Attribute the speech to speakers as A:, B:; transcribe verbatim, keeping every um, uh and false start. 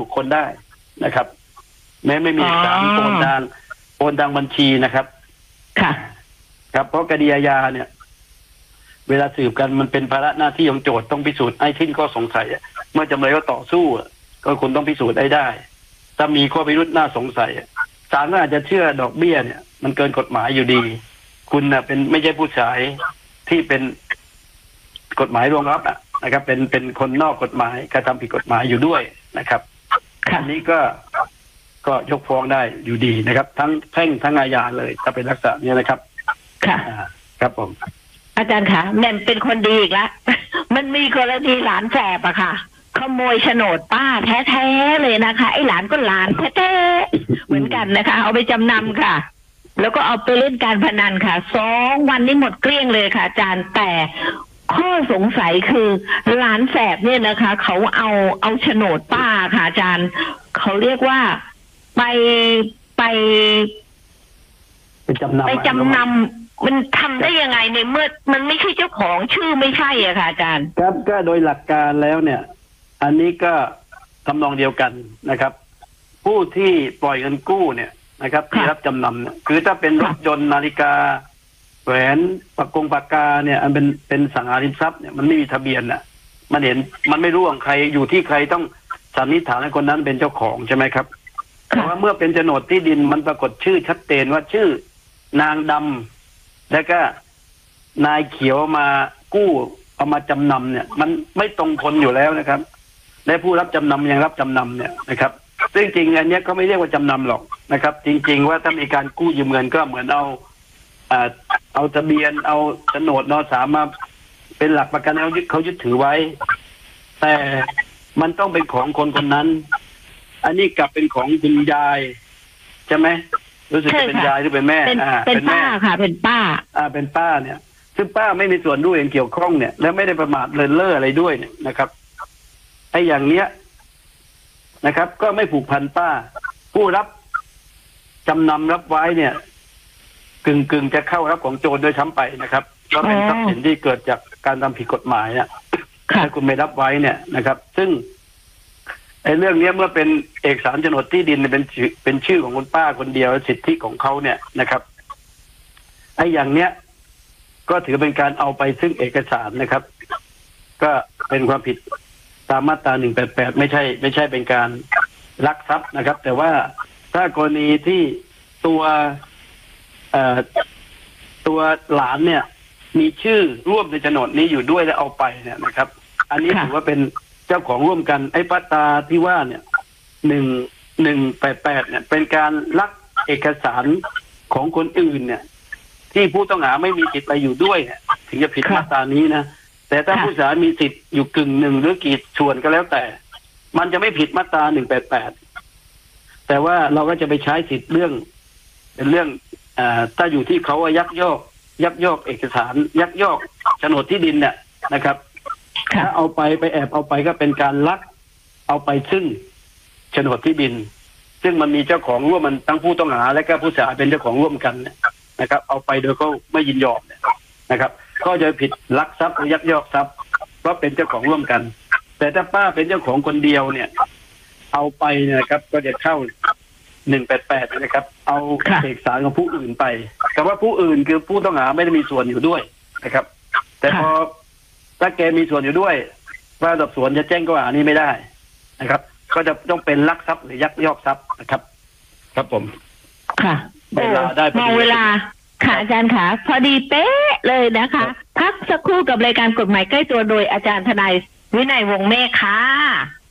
A: บุคคลได้นะครับแม้ไม่มีสารโอนทางโอนทางบัญชีนะครับ
B: ค่ะ
A: ครับเพราะคดีอาญาเนี่ยเวลาสืบกันมันเป็นภาระหน้าที่ของโจทย์ต้องพิสูจน์ให้ทิ้นข้อสงสัยเมื่อจำเลยก็ต่อสู้ก็คุณต้องพิสูจน์ได้ได้ถ้ามีข้อพิรุธน่าสงสัยศาลก็อาจจะเชื่อดอกเบี้ยเนี่ยมันเกินกฎหมายอยู่ดีคุณน่ะเป็นไม่ใช่ผู้ชายที่เป็นกฎหมายรองรับอ่ะนะครับเป็นเป็นคนนอกกฎหมายกระทำผิดกฎหมายอยู่ด้วยนะครับอันนี้ก็ก็ยกฟ้องได้อยู่ดีนะครับทั้งแพ่งทั้งอาญาเลยถ้าเป็นลักษณะนี้นะครับ
B: ค่ะ
A: ครับผม
B: อาจารย์คะแม่เป็นคนดีอีกแล้วมันมีกรณีหลานแสบอะค่ะขโมยโฉนดป้าแท้ๆเลยนะคะไอ้หลานก็หลานแท้ๆเหมือนกันนะคะเอาไปจำนำค่ะแล้วก็เอาไปเล่นการพนันค่ะสองวันนี้หมดเกลี้ยงเลยค่ะอาจารย์แต่ข้อสงสัยคือหลานแสบเนี่ยนะคะเขาเอาเอาโฉนดป้าค่ะอาจารย์เขาเรียกว่าไปไป
A: ไปจำนำ
B: ไปจำนำมันทำได้ยังไงในเมื่อมันไม่ใช่เจ้าของชื่อไม่ใช่อะค่ะอาจารย์
A: ครับก็โดยหลักการแล้วเนี่ยอันนี้ก็ทำนองเดียวกันนะครับ ผู้ที่ปล่อยเงินกู้เนี่ยนะครับที่รับจำนำเนี่ยคือถ้าเป็นรถยนต์นาฬิกาแหวนปากกงปากกาเนี่ยอันเป็นเป็นสังหาริมทรัพย์เนี่ยมันไม่มีทะเบียนน่ะมันเห็นมันไม่รู้ของใครอยู่ที่ใครต้องสันนิษฐานให้คนนั้นเป็นเจ้าของใช่ไหมครับแต่ว่าเมื่อเป็นโฉนดที่ดินมันปรากฏชื่อชัดเจนว่าชื่อนางดำแล้วก็นายเขียวมากู้เอามาจำนำเนี่ยมันไม่ตรงคนอยู่แล้วนะครับและผู้รับจำนำยังรับจำนำเนี่ยนะครับซึ่งจริงอันนี้เขาไม่เรียกว่าจำนำหรอกนะครับ จริงๆว่าถ้ามีการกู้ยืมเงินก็เหมือนเอาอ่าเอาทะเบียนเอาโฉนดนสามมาเป็นหลักประกันเขายึดเขายึดถือไว้แต่มันต้องเป็นของคนคนนั้นอันนี้กลับเป็นของคุณยายใช่ไหมรู้สึกจะเป็นยายหรือเป็นแม่
B: อ่าเป็นป้าค่ะเป็นป้า
A: อ่าเป็นป้าเนี่ยซึ่งป้าไม่มีส่วนรู้เห็นเกี่ยวข้องเนี่ยและไม่ได้ประมาทเลินเล่ออะไรด้วยเนี่ยนะครับไอ้อย่างเนี้ยนะครับก็ไม่ผูกพันป้าผู้รับจำนำรับไว้เนี่ยกึ่งกึ่งจะเข้ารับของโจรโดยซ้ำไปนะครับก็เป็นทรัพย์สินที่เกิดจากการทำผิดกฎหมายเนี่ยถ้าคุณไม่รับไว้เนี่ยนะครับซึ่งไอ้เรื่องนี้เมื่อเป็นเอกสารโฉนดที่ดินเป็นเป็นชื่อของคุณป้าคนเดียวสิทธิของเขาเนี่ยนะครับไอ้อย่างเนี้ยก็ถือเป็นการเอาไปซึ่งเอกสารนะครับ ก็เป็นความผิดตามมาตราหนึ่งแปดแปดไม่ใช่ไม่ใช่เป็นการลักทรัพย์นะครับแต่ว่าถ้ากรณีที่ตัวเอ่อตัวหลานเนี่ยมีชื่อร่วมในโฉนดนี้อยู่ด้วยแล้วเอาไปเนี่ยนะครับอันนี้ถือว่าเป็นเจ้าของร่วมกันไอ้ปัตตาที่ว่าเนี่ยหนึ่งหนึ่งแปดแปดเนี่ยเป็นการลักเอกสารของคนอื่นเนี่ยที่ผู้ต้องหาไม่มีสิทธิ์ไปอยู่ด้วยเนี่ยถึงจะผิดมาตรานี้นะแต่ถ้าผู้เสียหายมีสิทธิ์อยู่กึ่งหนึ่งหรือกี่ส่วนก็แล้วแต่มันจะไม่ผิดมาตราหนึ่งแปดแปดแต่ว่าเราก็จะไปใช้สิทธิ์เรื่องเป็นเรื่องอ่าถ้าอยู่ที่เขายักยอกยักยอกเอกสารยักยอกโฉนดที่ดินเนี่ยนะครับถ้าเอาไปไปแอบเอาไปก็เป็นการลักเอาไปซึ่งโฉนดที่ดินซึ่งมันมีเจ้าของร่วมมันทั้งผู้ต้องหาและก็ผู้เสียหายเป็นเจ้าของร่วมกันนะครับเอาไปโดยเขาไม่ยินยอมนะครับก็จะผิดลักทรัพย์หรือยักยอกทรัพย์เพราะเป็นเจ้าของร่วมกันแต่ถ้าป้าเป็นเจ้าของคนเดียวเนี่ยเอาไปนะครับก็จะเข้าหนึ่งแปดแปดนะครับเอาเอกสารของผู้อื่นไปคำว่าผู้อื่นคือผู้ต้องหาไม่ได้มีส่วนอยู่ด้วยนะครับแต่พอถ้าแกมีส่วนอยู่ด้วยว่าสอบสวนจะแจ้งข้อหานี้ไม่ได้นะครับก็จะต้องเป็นลักทรัพย์หรือยักยอกทรัพย์นะครับครับผม
B: ค่ะเวลาได้มองเวลาค่ะอาจารย์ค่ะพอดีเป๊ะเลยนะคะพักสักครู่กับรายการกฎหมายใกล้ตัวโดยอาจารย์ทนายวินัยวงศ์เมฆค่ะ